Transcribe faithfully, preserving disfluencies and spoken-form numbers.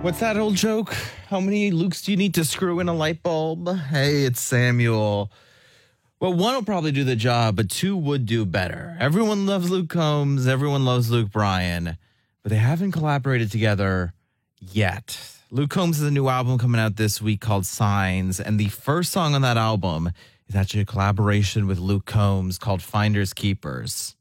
What's that old joke? How many Lukes do you need to screw in a light bulb? Hey, it's Samuel. Well, one will probably do the job, but two would do better. Everyone loves Luke Combs. Everyone loves Luke Bryan, but they haven't collaborated together yet. Luke Combs has a new album coming out this week called Signs, and the first song on that album is actually a collaboration with Luke Combs called Finders Keepers.